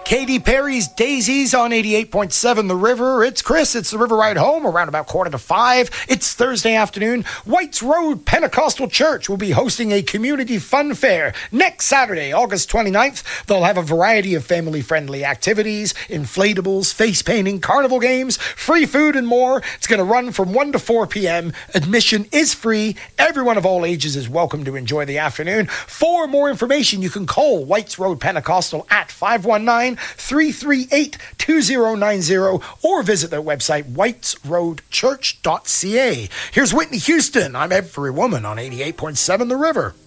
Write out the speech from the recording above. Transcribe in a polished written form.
Katy Perry's Daisies on 88.7 The River. It's Chris. It's the River Ride Home around about 4:45. It's Thursday afternoon. Whites Road Pentecostal Church will be hosting a community fun fair next Saturday, August 29th. They'll have a variety of family-friendly activities, inflatables, face painting, carnival games, free food, and more. It's going to run from 1 to 4 p.m. Admission is free. Everyone of all ages is welcome to enjoy the afternoon. For more information, you can call Whites Road Pentecostal at 519-338-2090 or visit their website, whitesroadchurch.ca. Here's Whitney Houston. I'm Every Woman on 88.7 The River.